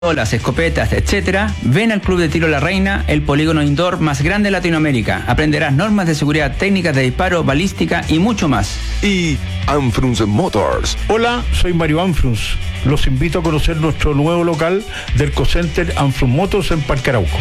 las escopetas, etcétera, ven al Club de Tiro La Reina, el polígono indoor más grande de Latinoamérica. Aprenderás normas de seguridad, técnicas de disparo, balística y mucho más. Y Anfrunz Motors. Hola, soy Mario Anfrunz. Los invito a conocer nuestro nuevo local del Cocenter Anfrunz Motors en Parque Arauco.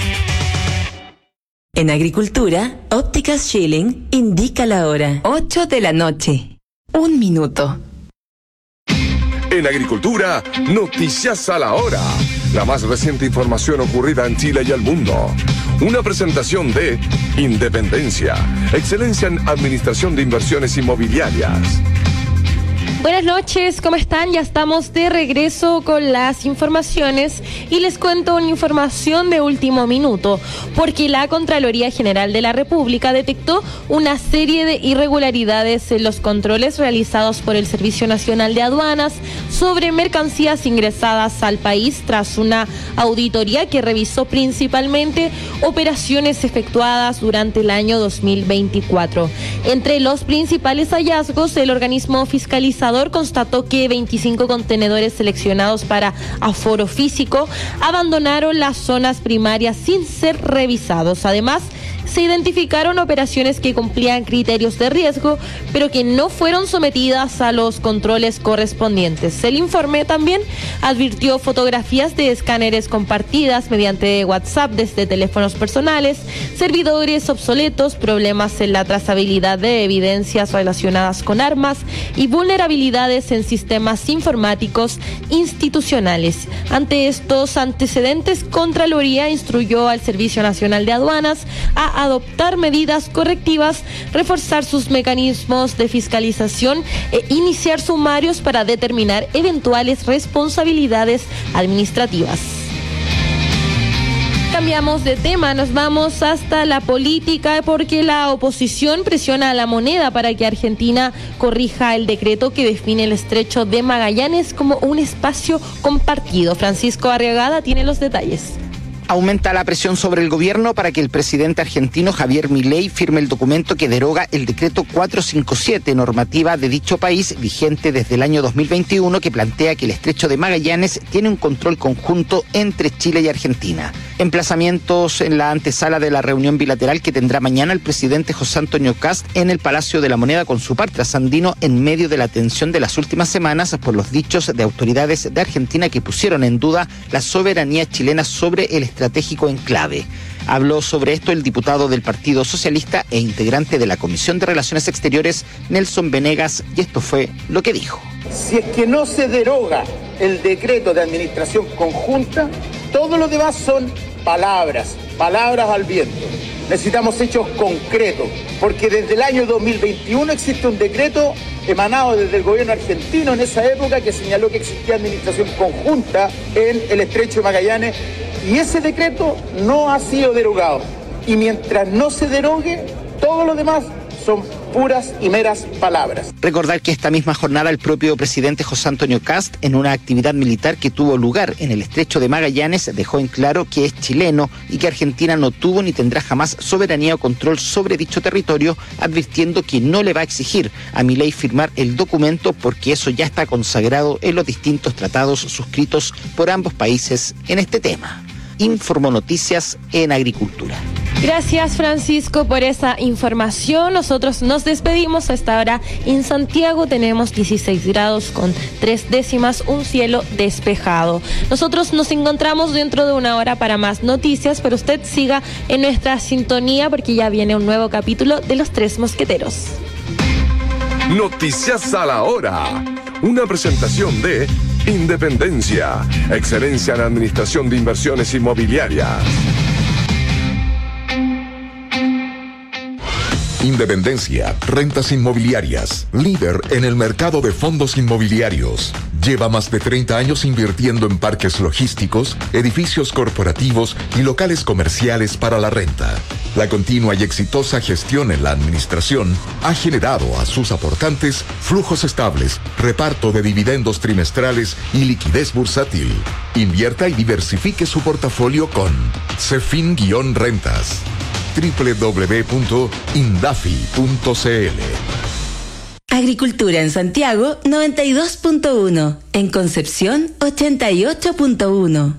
En Agricultura, Ópticas Schilling indica la hora. 8 de la noche. 1 minuto. En Agricultura, noticias a la hora. La más reciente información ocurrida en Chile y el mundo. Una presentación de Independencia, excelencia en administración de inversiones inmobiliarias. Buenas noches, ¿cómo están? Ya estamos de regreso con las informaciones y les cuento una información de último minuto, porque la Contraloría General de la República detectó una serie de irregularidades en los controles realizados por el Servicio Nacional de Aduanas sobre mercancías ingresadas al país tras una auditoría que revisó principalmente operaciones efectuadas durante el año 2024. Entre los principales hallazgos, el organismo fiscalizador constató que 25 contenedores seleccionados para aforo físico abandonaron las zonas primarias sin ser revisados. Además, se identificaron operaciones que cumplían criterios de riesgo, pero que no fueron sometidas a los controles correspondientes. El informe también advirtió fotografías de escáneres compartidas mediante WhatsApp desde teléfonos personales, servidores obsoletos, problemas en la trazabilidad de evidencias relacionadas con armas y vulnerabilidades en sistemas informáticos institucionales. Ante estos antecedentes, Contraloría instruyó al Servicio Nacional de Aduanas a adoptar medidas correctivas, reforzar sus mecanismos de fiscalización e iniciar sumarios para determinar eventuales responsabilidades administrativas. Cambiamos de tema, nos vamos hasta la política porque la oposición presiona a la moneda para que Argentina corrija el decreto que define el estrecho de Magallanes como un espacio compartido. Francisco Arriagada tiene los detalles. Aumenta la presión sobre el gobierno para que el presidente argentino Javier Milei firme el documento que deroga el decreto 457, normativa de dicho país vigente desde el año 2021, que plantea que el estrecho de Magallanes tiene un control conjunto entre Chile y Argentina. Emplazamientos en la antesala de la reunión bilateral que tendrá mañana el presidente José Antonio Kast en el Palacio de la Moneda con su par trasandino, en medio de la tensión de las últimas semanas por los dichos de autoridades de Argentina que pusieron en duda la soberanía chilena sobre el estratégico enclave. Habló sobre esto el diputado del Partido Socialista e integrante de la Comisión de Relaciones Exteriores, Nelson Venegas, y esto fue lo que dijo. Si es que no se deroga el decreto de administración conjunta, todo lo demás son palabras al viento. Necesitamos hechos concretos, porque desde el año 2021 existe un decreto emanado desde el gobierno argentino en esa época que señaló que existía administración conjunta en el estrecho de Magallanes, y ese decreto no ha sido derogado. Y mientras no se derogue, todo lo demás son puras y meras palabras. Recordar que esta misma jornada el propio presidente José Antonio Kast, en una actividad militar que tuvo lugar en el estrecho de Magallanes, dejó en claro que es chileno y que Argentina no tuvo ni tendrá jamás soberanía o control sobre dicho territorio, advirtiendo que no le va a exigir a Milei firmar el documento porque eso ya está consagrado en los distintos tratados suscritos por ambos países en este tema. Informó Noticias en Agricultura. Gracias, Francisco, por esa información. Nosotros nos despedimos. Hasta ahora en Santiago tenemos 16 grados con 3 décimas, un cielo despejado. Nosotros nos encontramos dentro de una hora para más noticias, pero usted siga en nuestra sintonía porque ya viene un nuevo capítulo de Los Tres Mosqueteros. Noticias a la hora. Una presentación de Independencia, excelencia en administración de inversiones inmobiliarias. Independencia, rentas inmobiliarias, líder en el mercado de fondos inmobiliarios. Lleva más de 30 años invirtiendo en parques logísticos, edificios corporativos y locales comerciales para la renta. La continua y exitosa gestión en la administración ha generado a sus aportantes flujos estables, reparto de dividendos trimestrales y liquidez bursátil. Invierta y diversifique su portafolio con Cefin-Rentas. www.indafi.cl. Agricultura en Santiago 92.1, en Concepción 88.1.